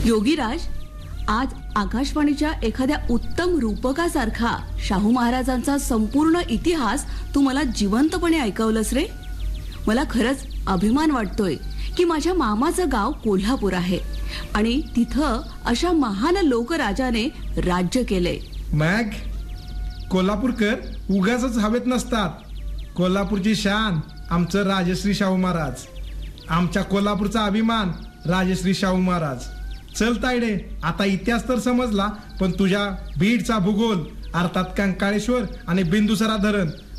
योगीराज, आज आकाशवाणीच्या एखाद्या उत्तम रूपकासारखा शाहू महाराजांचा संपूर्ण इतिहास तू मला जिवंतपणे ऐकवलंस रे. मला खरंच अभिमान वाटतोय की माझ्या मामाचं गाव कोल्हापूर आहे आणि तिथं अशा महान लोकराजाने राज्य केलंय. मॅग, कोल्हापूरकर उगाच हवेत नसतात. कोल्हापूरची शान आमचं राजश्री शाहू महाराज. आमच्या कोल्हापूरचा अभिमान राजश्री शाहू महाराज. चल तायडे, आता इतिहास तर समजला, पण तुझ्या बीडचा भूगोल अर्थात कंकाळेश्वर आणि बिंदुसरा धरण